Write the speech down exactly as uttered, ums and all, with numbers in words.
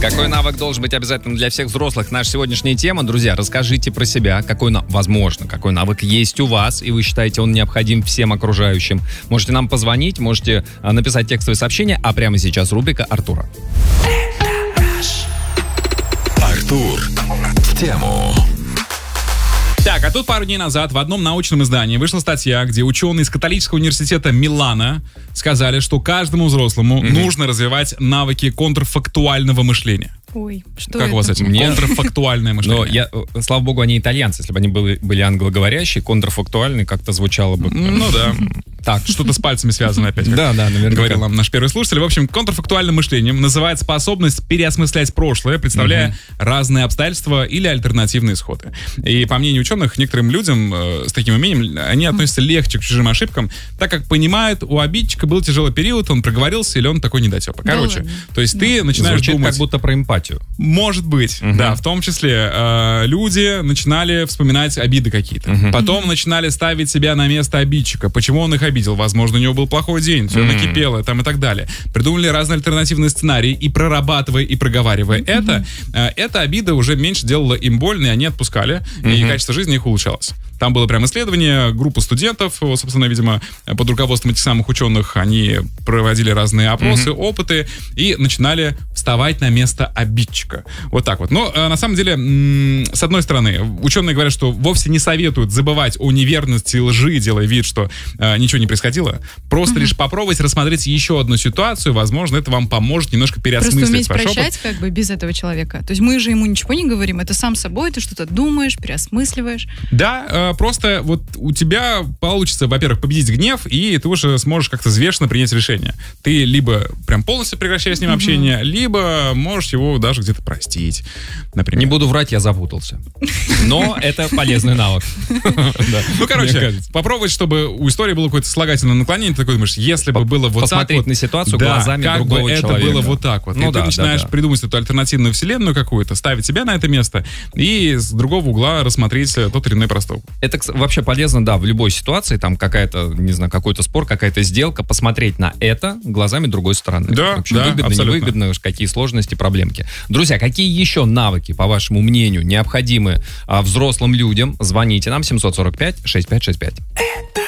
Какой навык должен быть обязательным для всех взрослых? Наша сегодняшняя тема. Друзья, расскажите про себя, какой, возможно, какой навык есть у вас, и вы считаете, он необходим всем окружающим. Можете нам позвонить, можете написать текстовое сообщение, а прямо сейчас рубрика Артура. Артур в тему. Так, а тут пару дней назад в одном научном издании вышла статья, где ученые из католического университета Милана сказали, что каждому взрослому mm-hmm. нужно развивать навыки контрфактуального мышления. Ой, что как это? у вас с этим? Мне... Контрфактуальное мышление. Но я, слава богу, они итальянцы. Если бы они были, были англоговорящие, контрфактуальный как-то звучало бы. Ну да. Так, что-то с пальцами связано опять. Да, да, наверное. Говорил нам наш первый слушатель. В общем, контрфактуальным мышлением называет способность переосмыслять прошлое, представляя угу. разные обстоятельства или альтернативные исходы. И по мнению ученых, некоторым людям э, с таким умением, они относятся легче к чужим ошибкам, так как понимают, у обидчика был тяжелый период, он проговорился или он такой недотепа. Короче, да, то есть да. ты начинаешь Звучит думать... как будто про эмпатию. Может быть, угу. да. В том числе э, люди начинали вспоминать обиды какие-то. Угу. Потом начинали ставить себя на место обидчика. Почему он их обидел? Возможно, у него был плохой день, все mm-hmm. накипело там и так далее. Придумали разные альтернативные сценарии, и прорабатывая, и проговаривая mm-hmm. это, э, эта обида уже меньше делала им больно, и они отпускали, mm-hmm. и качество жизни их улучшалось. Там было прям исследование, группа студентов, собственно, видимо, под руководством этих самых ученых, они проводили разные опросы, mm-hmm. опыты, и начинали вставать на место обидчика. Вот так вот. Но, э, на самом деле, м- с одной стороны, ученые говорят, что вовсе не советуют забывать о неверности и лжи, делая вид, что э, ничего не происходило. Просто mm-hmm. лишь попробовать рассмотреть еще одну ситуацию, возможно, это вам поможет немножко переосмыслить ваш опыт. Просто уметь прощать как бы без этого человека. То есть мы же ему ничего не говорим, это сам собой, ты что-то думаешь, переосмысливаешь. Да, э, просто вот у тебя получится, во-первых, победить гнев, и ты уже сможешь как-то взвешенно принять решение. Ты либо прям полностью прекращаешь с ним mm-hmm. общение, либо можешь его даже где-то простить, например. Не буду врать, я запутался. Но это полезный навык. Ну, короче, попробовать, чтобы у истории было какое-то слагательное наклонение, ты такой думаешь, если бы было вот так вот... Посмотреть на ситуацию глазами другого человека. Как бы это было вот так вот. И ты начинаешь придумать эту альтернативную вселенную какую-то, ставить себя на это место и с другого угла рассмотреть тот или иной проступок. Это вообще полезно, да, в любой ситуации, там какая-то, не знаю, какой-то спор, какая-то сделка, посмотреть на это глазами другой стороны. Да, вообще, да, выгодно, абсолютно. невыгодно, какие сложности, проблемки. Друзья, какие еще навыки, по вашему мнению, необходимы а, взрослым людям? Звоните нам семь сорок пять шестьдесят пять шестьдесят пять.